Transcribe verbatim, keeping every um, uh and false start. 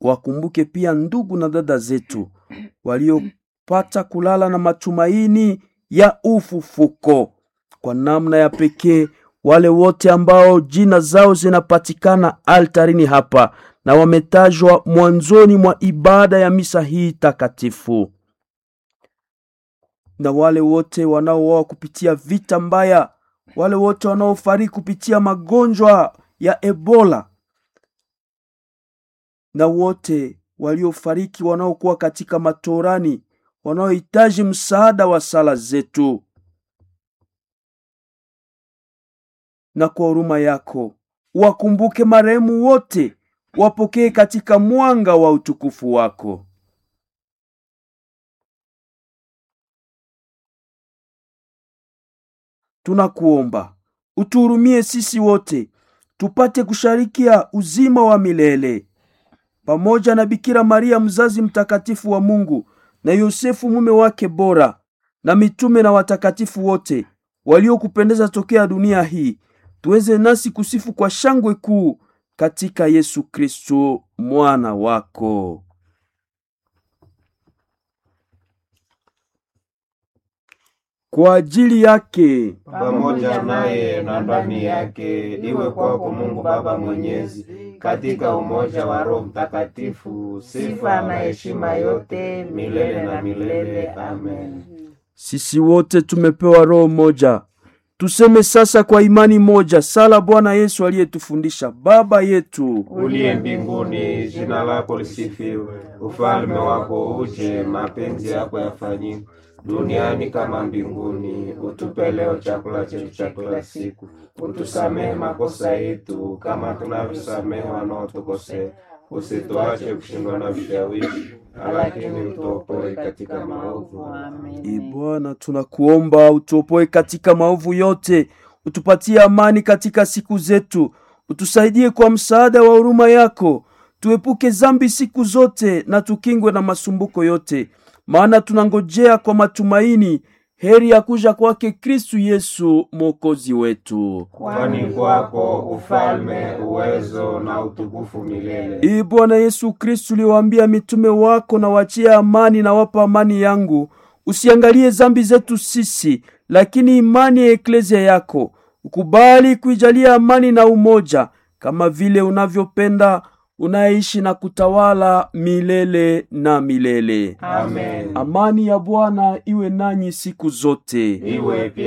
Wakumbuke pia ndugu na dada zetu waliopata kulala na matumaini ya ufufuko. Kwa namna ya pekee wale wote ambao jina zao zinapatikana altarini hapa na wametajwa mwanzoni mwa ibada ya misa hii takatifu, na wale wote wanaouawa kupitia vita mbaya, wale wote wanaofariki kupitia magonjwa ya Ebola, na wote waliofariki wanaokuwa katika matorani wanaohitaji msaada wa sala zetu. Na kwa huruma yako wakumbuke marehemu wote, wapokee katika mwanga wa utukufu wako. Tunakuomba utuhurumie sisi wote tupate kusharikia uzima wa milele pamoja na Bikira Maria mzazi mtakatifu wa Mungu, na Yosefu mume wake bora, na mitume na watakatifu wote waliokupendeza tokea dunia hii. Tuweze nasi kusifu kwa shangwe kuu katika Yesu Kristo mwana wako. Kwa ajili yake, pamoja naye na ndani yake, iwe kwako Mungu Baba Mwenyezi, katika umoja wa Roho Mtakatifu, sifa na heshima yote milele na milele. Amen. Sisi wote tumepewa roho moja. Tuseme sasa kwa imani moja sala Bwana Yesu aliyetufundisha: Baba yetu uliye mbinguni, jina lako lisifiwe, ufalme wako uje, mapenzi yako yafanyike duniani kama mbinguni. Utupe leo chakula chetu cha kila siku. Utusamehe makosa yetu kama tunavyosamehe wanaotukosea. Usituache kushindwa na vishawishi, lakini utuopoe katika maovu. Amen. Ee Bwana, tunakuomba utuopoe katika maovu yote, utupatie amani katika siku zetu, utusaidie kwa msaada wa huruma yako, tuepuke dhambi siku zote na tukingwe na masumbuko yote, maana tunangojea kwa matumaini heri ya kuja kwake Kristu Yesu Mwokozi wetu. Kwani kwako ufalme, uwezo na utukufu milele. Ee Bwana Yesu Kristu, uliwaambia mitume wako, na wachia amani na wapa amani yangu, usiangalie dhambi zetu sisi, lakini imani ya eklezia yako. Ukubali kuijalia amani na umoja, kama vile unavyopenda, unaishi na kutawala milele na milele. Amen. Amani ya Bwana iwe nanyi siku zote. Iwe pia